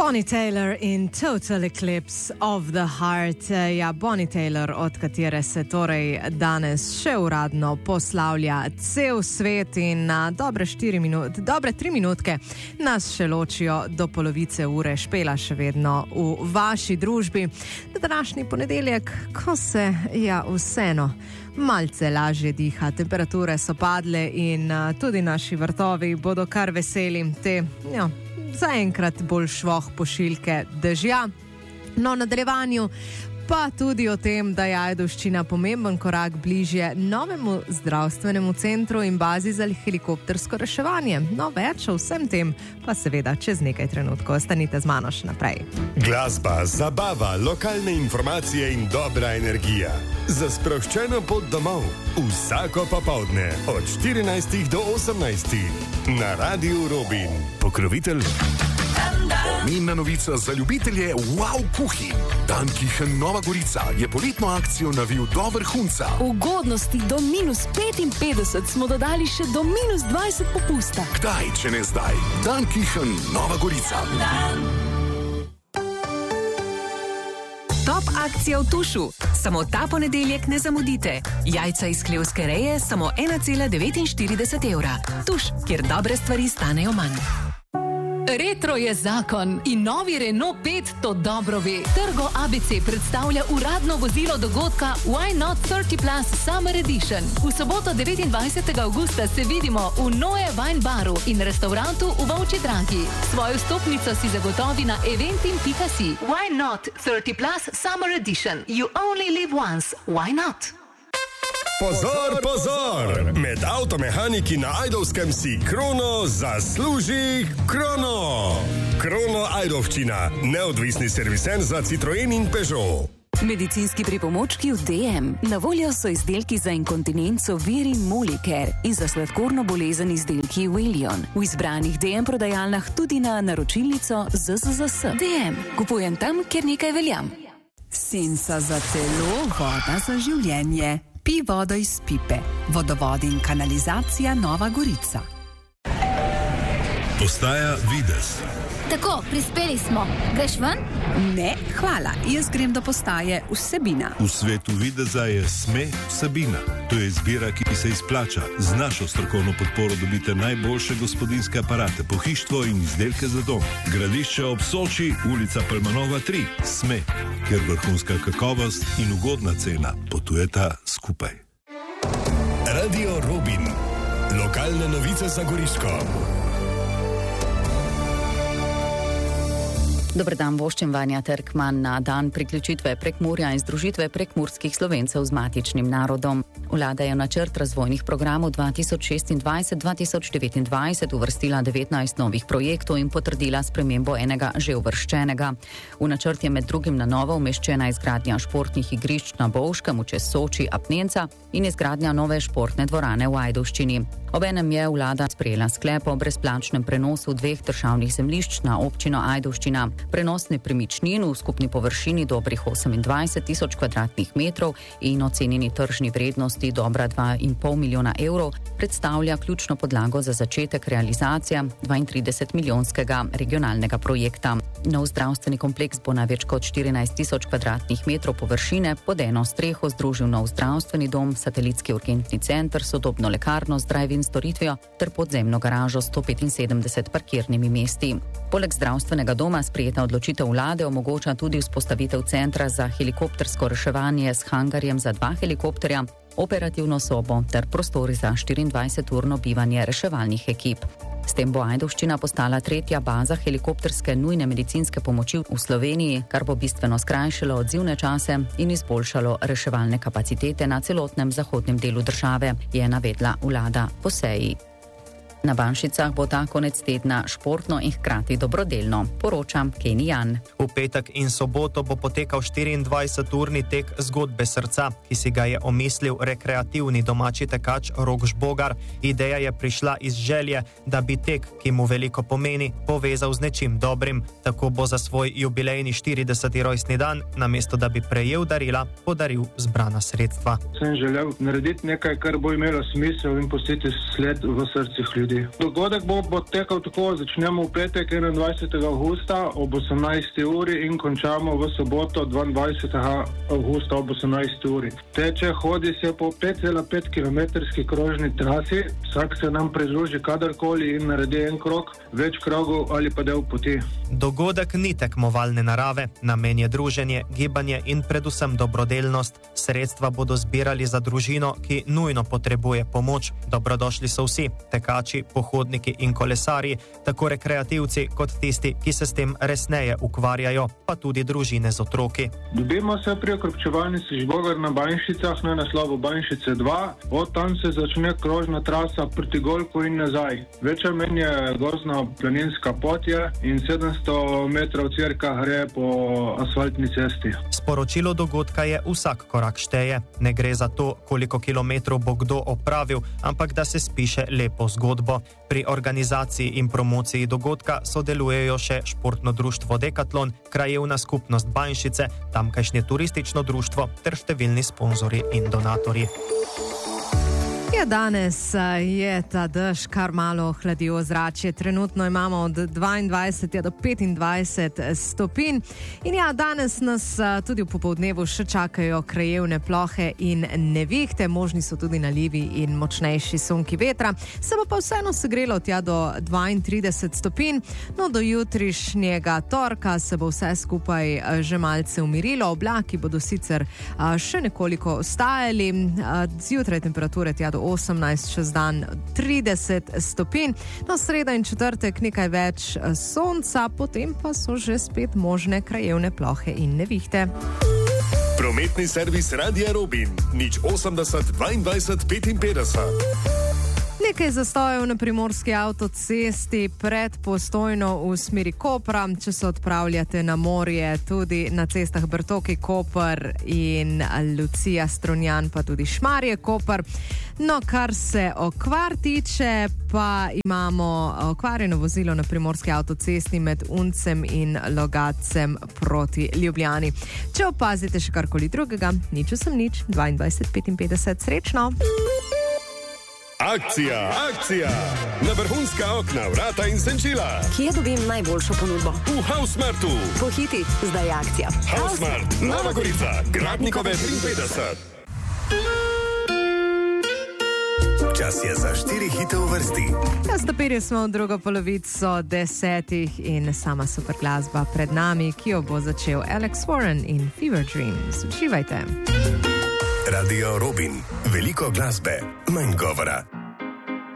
Bonnie Tyler in Total Eclipse of the Heart. Ja, Bonnie Tyler, od katere se torej danes še uradno poslavlja cel svet in na dobre 3 minutke nas še ločijo do polovice ure Špela še vedno v vaši družbi. Na današnji ponedeljek, ko se vseeno malce lažje diha, temperature so padle in tudi naši vrtovi bodo kar veseli te, zaenkrat bolj švoh pošiljke dežja. No, v nadaljevanju pa tudi o tem, da je Ajdovščina pomemben korak bližje novemu zdravstvenemu centru in bazi za helikoptersko reševanje. No, več o vsem tem pa seveda čez nekaj trenutkov. Ostanite z mano še naprej. Glasba, zabava, lokalne informacije in dobra energija. Za sproščeno pot domov. Vsako popoldne od 14 do 18 na Radiu Robin. Pokrovitelj. Pomembna novica za ljubitelje wow kuhinj. Dan Kichen Nova Gorica je poletno akcijo navil do vrhunca. Ugodnosti do -55 smo dodali še do -20 popusta. Kdaj, če ne zdaj? Dan Kichen Nova Gorica. Top akcija v Tušu. Samo ta ponedeljek ne zamudite. Jajca iz hlevske reje samo 1,49 evra. Tuš, kjer dobre stvari stanejo manj. Retro je zakon in novi Renault 5 to dobro ve. Trgo ABC predstavlja uradno vozilo dogodka Why Not 30 Plus Summer Edition. V soboto 29. augusta se vidimo v Noe Wine Baru in restaurantu v Volčji Dragi. Svojo vstopnico si zagotovi na eventim.si. Why Not 30 Plus Summer Edition. You only live once. Why not? Pozor, pozor! Med avtomehaniki na Ajdovskem si Krono zasluži Krono! Krono Ajdovščina, neodvisni servisen za Citroen in Peugeot. Medicinski pripomočki v DM. Na voljo so izdelki za inkontinenco Vir in Molicare in za sladkorno bolezen izdelki Welion. V izbranih DM prodajalnah tudi na naročilnico ZZZS. DM. Kupujem tam, kjer nekaj veljam. Sensa za telo, voda za življenje. Pij vodo iz pipe. Vodovod in kanalizacija Nova Gorica. Postaja Vides. Tako, prispeli smo. Greš ven? Ne, hvala. Jaz grem do postaje Vsebina. V svetu Videza je SME Vsebina. To je izbira, ki se izplača. Z našo strokovno podporo dobite najboljše gospodinjske aparate, pohištvo in izdelke za dom. Gradišče ob Soči, ulica Palmanova 3. SME, kjer vrhunska kakovost in ugodna cena potujeta skupaj. Radio Robin. Lokalne novice za Goriško. Dober dan, voščem Vanja Terkman na dan priključitve Prekmurja in združitve prekmurskih Slovencev z matičnim narodom. Vlada je v načrt razvojnih programov 2026-2029 uvrstila 19 novih projektov in potrdila spremembo enega že uvrščenega. V načrt je med drugim na novo umeščena izgradnja športnih igrišč na Bovškem, čez Soči, Apnenca in izgradnja nove športne dvorane v Ajdovščini. Obenem je vlada sprejela sklep o brezplačnem prenosu 2 državnih zemljišč na občino Ajdovščina. Prenos nepremičnin v skupni površini dobrih 28 tisoč kvadratnih metrov in ocenjeni tržni vrednosti dobra 2,5 milijona evrov predstavlja ključno podlago za začetek realizacije 32-milijonskega regionalnega projekta. Nov zdravstveni kompleks bo na več kot 14 tisoč kvadratnih metrov površine pod eno streho združil nov zdravstveni dom, satelitski urgentni center, sodobno lekarno z drive-in storitvijo ter podzemno garažo s 175 parkirnimi mesti. Poleg zdravstvenega doma sprejeta odločitev vlade omogoča tudi vzpostavitev centra za helikoptersko reševanje s hangarjem za 2 helikopterja, operativno sobo ter prostori za 24-urno bivanje reševalnih ekip. S tem bo Ajdovščina postala 3. baza helikopterske nujne medicinske pomoči v Sloveniji, kar bo bistveno skrajšalo odzivne čase in izboljšalo reševalne kapacitete na celotnem zahodnem delu države, je navedla vlada po seji. Na Banšicah bo ta konec tedna športno in hkrati dobrodelno, poroča Kenny Jan. V petek in soboto bo potekal 24-urni tek Zgodbe srca, ki si ga je omislil rekreativni domači tekač Rok Žbogar. Ideja je prišla iz želje, da bi tek, ki mu veliko pomeni, povezal z nečim dobrim. Tako bo za svoj jubilejni 40. rojstni dan, namesto da bi prejel darila, podaril zbrana sredstva. Sem želel narediti nekaj, kar bo imelo smisel in pustiti sled v srcih ljudi. naredi. Dogodek bo potekal tako, začnemo v petek 21. avgusta ob 18. uri in končamo v soboto 22. avgusta ob 18. uri. Teče, hodi se po 5,5 km krožni trasi, vsak se nam pridruži kadarkoli in naredi en krog, več krogov ali pa del poti. Dogodek ni tekmovalne narave, namen je druženje, gibanje in predvsem dobrodelnost. Sredstva bodo zbirali za družino, ki nujno potrebuje pomoč. Dobrodošli so vsi, tekači, pohodniki in kolesarji, tako rekreativci kot tisti, ki se s tem resneje ukvarjajo, pa tudi družine z otroki. Dobimo se pri okrepčevalnici Žbogar na Banjšicah na naslovu Banjšice 2. Od tam se začne krožna trasa proti Golku in nazaj. Večja menj je gozdna planinska pot je in 700 metrov cirka gre po asfaltni cesti. Sporočilo dogodka je vsak korak šteje. Ne gre za to, koliko kilometrov bo kdo opravil, ampak da se spiše lepo zgodbo. Pri organizaciji in promociji dogodka sodelujejo še Športno društvo Dekatlon, Krajevna skupnost Banjšice, tamkajšnje turistično društvo ter številni sponzorji in donatorji. Danes je ta dež kar malo ohladil ozračje. Trenutno imamo od 22 do 25 stopinj. In ja, danes nas tudi v popoldnevu še čakajo krajevne plohe in nevihte. Možni so tudi nalivi in močnejši sunki vetra. Se bo pa vseeno segrelo tja do 32 stopinj. No, do jutrišnjega torka se bo vse skupaj že malce umirilo. Oblaki bodo sicer še nekoliko ostajali. Zjutraj temperature tja do 18, čez dan 30 stopinj. No, sreda in četrtek nekaj več sonca, potem pa so že spet možne krajevne plohe in nevihte. Prometni servis Radia Robin, 080 22 55. Nekaj zastojev na primorski avtocesti pred Postojno v smeri Kopra, če se odpravljate na morje, tudi na cestah Bertoki Koper in Lucija Strunjan, pa tudi Šmarje Koper. No, kar se okvar tiče, pa imamo okvarjeno vozilo na primorski avtocesti med Uncem in Logatcem proti Ljubljani. Če opazite še karkoli drugega, nič 22 55, srečno! Akcija, akcija! Na vrhunska okna, vrata in senčila. Kje dobim najboljšo ponudbo? V Hausmartu. Pohiti, zdaj je akcija. Hausmart, Nova Gorica, Gradnikove 53. Čas je za 4 hite v vrsti. Stopili smo v drugo polovico 10 in sama super glasba pred nami, ki jo bo začel Alex Warren in Fever Dreams. Uživajte. Radio Robin. Veliko glasbe, manj govora.